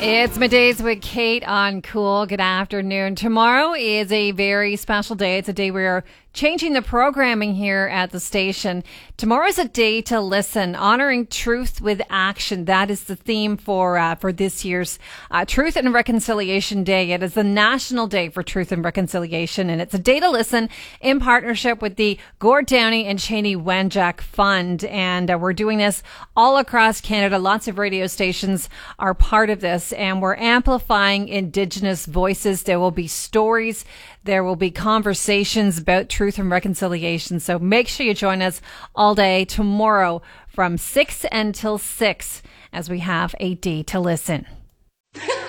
It's Middays with Kate on Cool. Good afternoon. Tomorrow is a very special day. It's a day we are changing the programming here at the station. Tomorrow is a day to listen, honoring truth with action. That is the theme for this year's Truth and Reconciliation Day. It is the National Day for Truth and Reconciliation, and it's a day to listen in partnership with the Gord Downie and Cheney Wenjack Fund. And we're doing this all across Canada. Lots of radio stations are part of this, and we're amplifying Indigenous voices. There will be stories. There will be conversations about truth and reconciliation. So make sure you join us all day tomorrow from 6 until 6 as we have a day to listen.